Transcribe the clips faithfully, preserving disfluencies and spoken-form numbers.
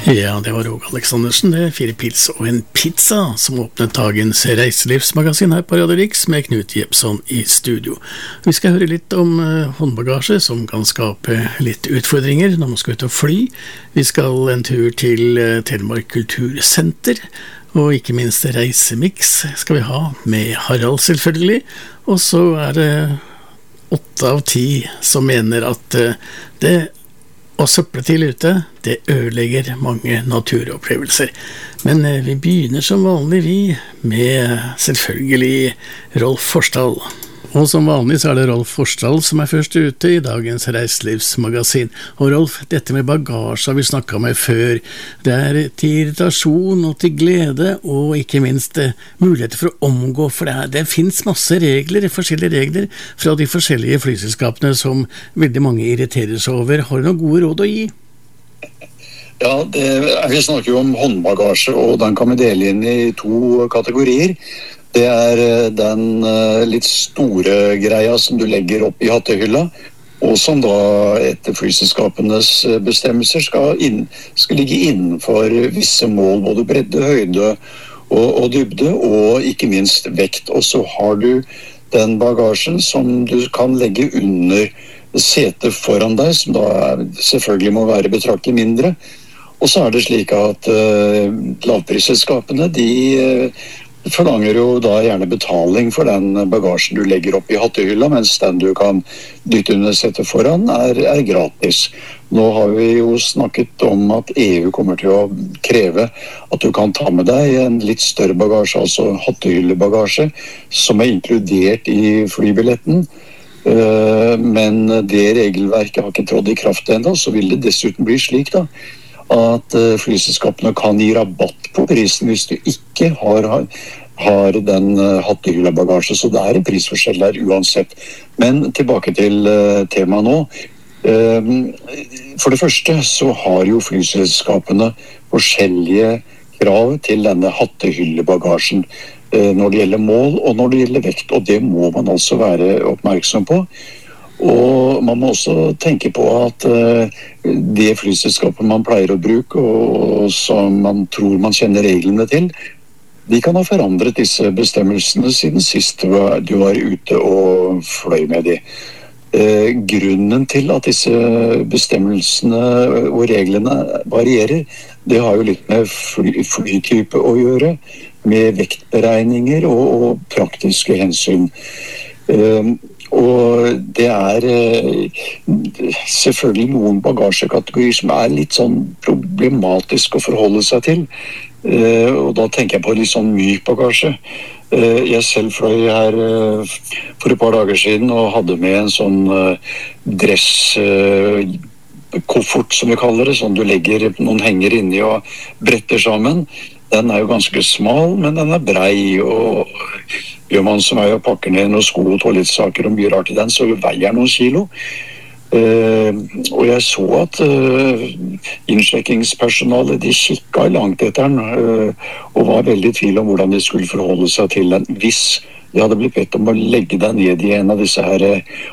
Ja, det var Åge Aleksandersen, det fire pils og en pizza som åpnet dagens reiselivsmagasin her på Radio Riks med Knut Jepson i studio. Vi skal høre litt om uh, håndbagasje som kan skape litt utfordringer når man skal ut og fly. Vi skal en tur til uh, Telemark Kultursenter, og ikke minst reisemix skal vi ha med Harald selvfølgelig. Og så er det åtte av ti som mener at uh, det å søple til ute, det ødelegger mange naturopplevelser. Men eh, vi begynner som vanlig vi med selvfølgelig Rolf Forstall. Og som vanlig så er det Rolf Forstall som er først ute i dagens reiselivsmagasin. Og Rolf, dette med bagasje har vi snakket med før. Det er til irritasjon og til glede, og ikke minst eh, muligheter for å omgå, for det, er, det finnes masse regler, forskjellige regler fra de forskjellige flyselskapene som veldig mange irriterer seg over. Har du noen gode råd å gi? Ja, det, vi snakker jo om håndbagasje, og den kan vi dele inn i to kategorier. Det er den litt store greia som du legger opp i hattehylla, og som da etter flyselskapenes bestemmelser skal, inn, skal ligge innenfor visse mål, både bredde, høyde og, og dybde, og ikke minst vekt. Og så har du den bagasjen som du kan legge under setet foran deg, som da er, selvfølgelig må være betraktelig mindre. Og så er det slik at uh, lavprisselskapene, de uh, forlanger jo da gjerne betaling for den bagasjen du legger opp i hattehylla, mens den du kan dytte under setet foran er, er gratis. Nå har vi jo snakket om at E U kommer til å kreve at du kan ta med deg en litt større bagasje, altså hattehyllebagasje, som er inkludert i flybilletten. Men det regelverket har ikke trådt i kraft ennå, så vil det dessuten bli slik da, at flyselskapene kan gi rabatt på prisen hvis du ikke har, har den hattehylla-bagasje, så det er en prisforskjell der uansett. Men tilbake til temaet nå. For det første så har jo flyselskapene forskjellige krav til denne hattehyllebagasjen når det gjelder mål og når det gjelder vekt, og det må man altså være oppmerksom på. Og man må også tenke på at uh, det flyselskapet man pleier å bruke, og som man tror man kjenner reglene til, de kan ha forandret disse bestemmelsene siden sist du var, du var ute og fløy med de. Uh, grunnen til at disse bestemmelsene og reglene varierer, det har jo litt med fly, flytype å gjøre, med vektberegninger og, og praktiske hensyn. Uh, Og det er eh, selvfølgelig noen bagasjekategorier som er litt sånn problematisk å forholde seg til. Eh, og da tenker jeg på litt sånn myk bagasje. Eh, jeg selv fløy her eh, for et par dager siden og hadde med en sånn eh, dress eh, koffert som vi kaller det, sånn du legger noen henger inni og bretter sammen. Den er jo ganske smal, men den er brei, og gjør man som er og pakker ned noen sko og toalettsaker og mye rart i den, så veier noen kilo. Uh, og jeg så at uh, innsjekkingspersonalet, de kikket langt etter den, uh, og var veldig i tvil om hvordan de skulle forholde seg til den, hvis de hadde blitt bedt om å legge den ned i en av disse her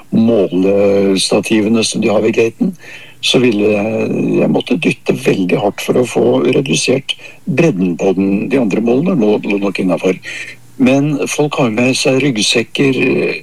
målestativene som de har ved gaten. Så ville jeg, jeg måtte dytte veldig hardt for å få redusert bredden på den. De andre målene lå, lå nok innenfor. Men folk har med seg ryggsekker,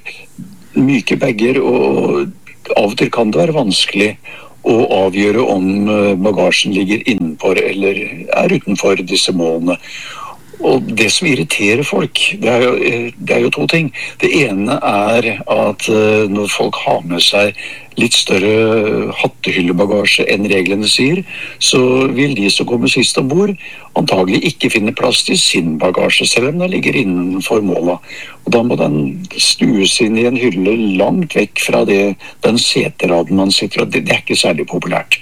myke bagger, og av og til kan det være vanskelig å avgjøre om bagasjen ligger innenfor eller er utenfor disse målene. Og det som irriterer folk, det er, jo, det er jo to ting. Det ene er at når folk har med seg litt større hattehyllebagasje enn reglene sier, så vil de som kommer sist ombord antagelig ikke finne plass til sin bagasje, selv om den ligger innenfor målet. Og da må den stues inn i en hylle langt vekk fra det, den seteraden man sitter, og det, det er ikke særlig populært.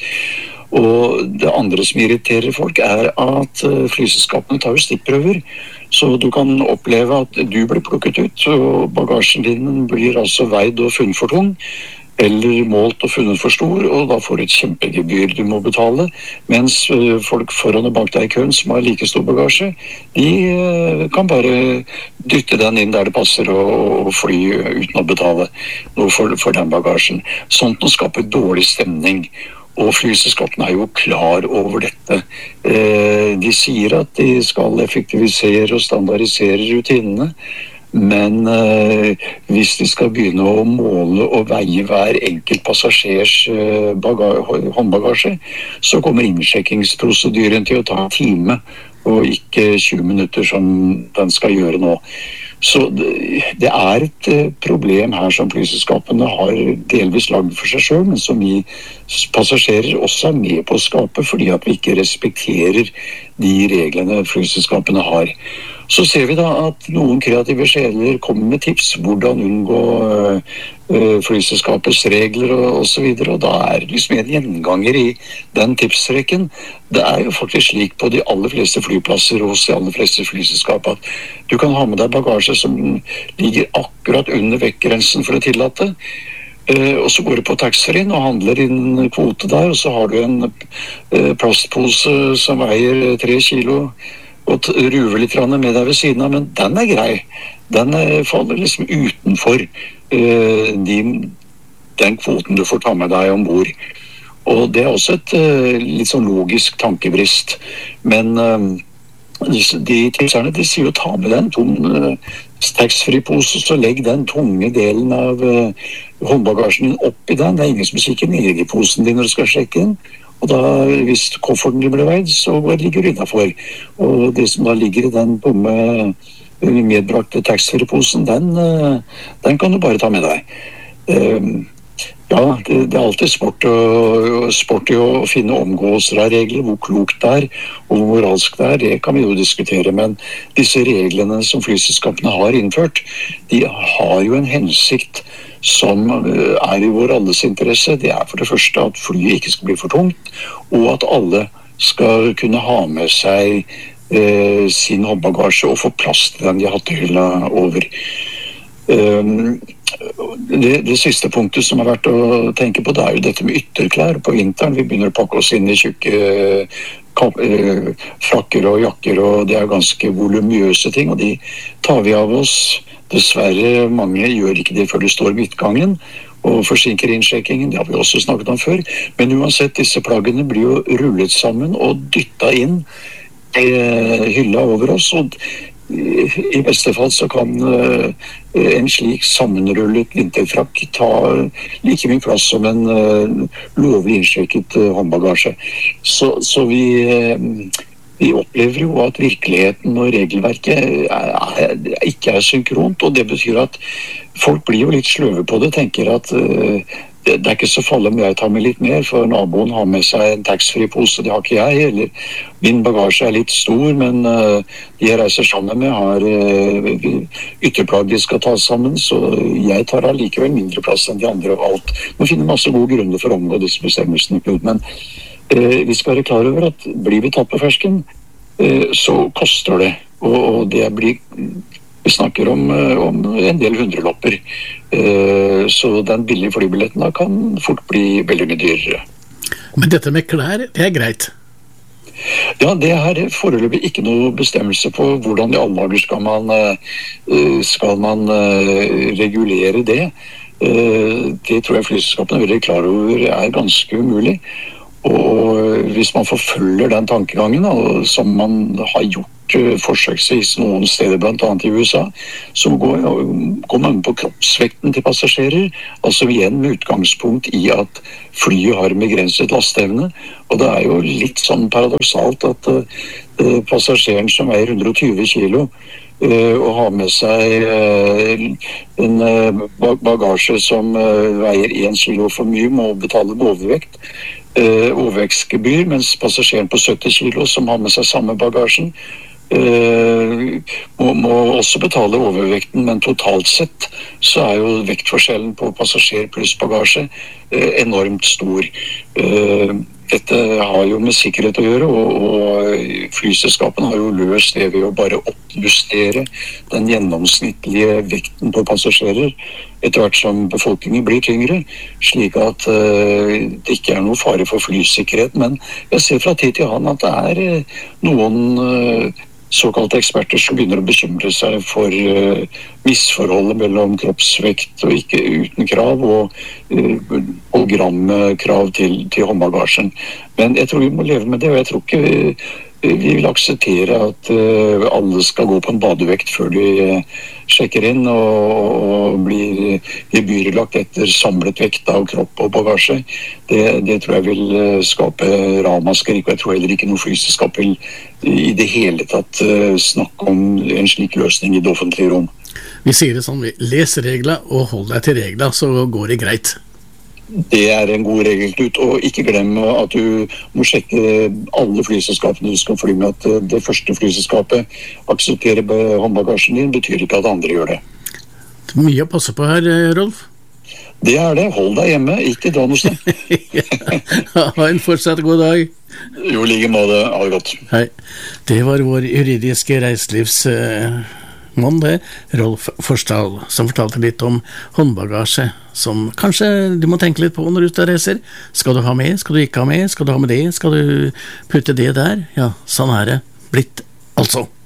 Og det andre som irriterer folk er at flyselskapene tar jo stikkprøver, så du kan oppleve at du blir plukket ut, og bagasjen din blir altså veid og funnet for tung, eller målt og funnet for stor, og da får du et kjempegebyr du må betale, mens folk foran og bak deg i køen som har like stor bagasje, de kan bare dytte den inn der det passer og fly uten å betale noe for, for den bagasjen. Sånt å skape dårlig stemning. Og flyselskapene er jo klar over dette. De sier at de skal effektivisere og standardisere rutinene, men hvis de skal begynne å måle og veie hver enkelt passasjers håndbagasje, så kommer innsjekkingsprosedyren til å ta en time, og ikke tjue minutter som den skal gjøre nå. Så det er et problem her som flyselskapene har delvis laget for seg selv, men som vi passasjerer også er med på å skape, fordi at vi ikke respekterer de reglene flyselskapene har. Så ser vi da at noen kreative sjeler kommer med tips hvordan unngå uh, flyselskapets regler og, og så videre, og da er det liksom en gjenganger i den tipsrekken. Det er jo faktisk slik på de aller fleste flyplasser hos de aller fleste flyselskap at du kan ha med deg bagasje som ligger akkurat under vektgrensen for å tillate, uh, og så går du på taxfree og handler din kvote der, og så har du en uh, plastpose som veier tre kilo, og ruver litt med deg ved siden av, men den er grei. Den faller liksom utenfor uh, din, den kvoten du får ta med deg ombord. Og det er også et uh, litt sånn logisk tankebrist. Men uh, de tipserne, de sier jo ta med deg en tom uh, taxfree-pose, så legg den tunge delen av uh, håndbagasjen din opp i den. Det er ingen som kikker ned i posen din når du skal sjekke den. Og da, hvis kofferten blir veid, så ligger det utenfor. Og det som da ligger i den tomme medbrakte taxfree-posen, den, den kan du bare ta med deg. Ja, det, det er alltid sport, og, sport i å finne omgåelser av regler, hvor klokt det er, og hvor moralsk det er, det kan vi jo diskutere. Men disse reglene som flyselskapene har innført, de har jo en hensikt som er i vår alles interesse. Det er for det første at flyet ikke skal bli for tungt, og at alle skal kunne ha med seg eh, sin håndbagasje og få plass til den de har hatt hylla over. Um, det, det siste punktet som er verdt å tenke på, det er jo dette med ytterklær på vinteren. Vi begynner å pakke oss inn i tjukke kap, eh, frakker og jakker, og det er ganske voluminøse ting, og de tar vi av oss. Dessverre, mange gjør ikke det før det står midtgangen og forsinker innsjekkingen, det har vi også snakket om før. Men uansett, disse plaggene blir jo rullet sammen og dyttet inn i hylla over oss, og i beste fall så kan en slik sammenrullet vinterfrakk ta like mye plass som en lovlig innsjekket håndbagasje. Så, så vi... Vi opplever jo at virkeligheten og regelverket er, er, ikke er synkront, og det betyr at folk blir jo litt sløve på det, tenker at uh, det, det er ikke så farlig om jeg tar med litt mer, for naboen har med seg en taxfree-pose, det har ikke jeg, eller min bagasje er litt stor, men uh, de jeg reiser sammen med har uh, ytterplagg de skal ta sammen, så jeg tar allikevel mindre plass enn de andre og alt. Man finner masse gode grunner for å omgå disse bestemmelsene, men Eh, vi skal være klar over at blir vi tatt på fersken, eh, så koster det. Og, og det blir, vi snakker om, om en del hundrelapper. Eh, så den billige flybilletten da kan fort bli veldig mye dyrere. Men dette med klær, det er greit? Ja, det er foreløpig ikke noe bestemmelse på hvordan i alle dager skal man, skal man regulere det. Det tror jeg flyselskapene er veldig klar over er ganske umulig. Og hvis man forfølger den tankegangen, da, som man har gjort uh, forsøksvis noen steder, blant annet i U S A, så går, går man på kroppsvekten til passasjerer, altså igjen med utgangspunkt i at flyet har begrenset lasteevne, og det er jo litt sånn paradoksalt at uh, passasjeren som veier hundre og tjue kilo, Uh, og ha med seg uh, en uh, bagasje som uh, veier én kilo for mye, må betale overvekt. Uh, overvektsgebyr, mens passasjeren på sytti kilo som har med seg samme bagasjen uh, må, må også betale overvekten, men totalt sett så er jo vektforskjellen på passasjer pluss bagasje uh, enormt stor. Uh, Dette har jo med sikkerhet å gjøre, og, og flyselskapene har jo løst det ved å bare oppjustere den gjennomsnittlige vekten på passasjerer etter hvert som befolkningen blir tyngre, slik at uh, det ikke er noe fare for flysikkerhet. Men jeg ser fra tid til annen at det er uh, noen uh, såkalte eksperter som begynner å bekymre seg for uh, misforholdet mellom kroppsvekt og ikke uten krav, og uh, programkrav til, til håndbagasjen. Men jeg tror vi må leve med det, og jeg tror ikke vi, vi vil akseptere at uh, alle skal gå på en badevekt før de uh, sjekker inn og, og blir gebyrlagt etter samlet vekt av kropp og bagasje. Det, det tror jeg vil uh, skape ramaskrik, og jeg tror heller ikke noe flyselskap vil i det hele tatt uh, snakke om en slik løsning i det offentlige rom. Vi sier det sånn, les regler og hold deg til regler, så går det greit. Det er en god regel, Knut, og ikke glem at du må sjekke alle flyselskapene du skal fly med, at det første flyselskapet aksepterer håndbagasjen din, betyr ikke at andre gjør det. Mye å passe på her, Rolf. Det er det, hold deg hjemme, ikke dra noe sted. Ja, ha en fortsatt god dag. Jo, like måte, ha det godt. Hei, det var vår juridiske reiselivs... mann det, Rolf Forsdal, som fortalte litt om håndbagasje, som kanskje du må tenke litt på når du skal reiser. Skal du ha med, skal du ikke ha med, skal du ha med det, skal du putte det der? Ja, sånn er det blitt, altså.